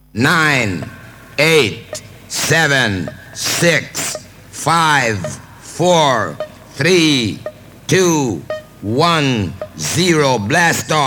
9, 8, 7, 6, 5, 4, 3, 2, 1, 0. Blast off.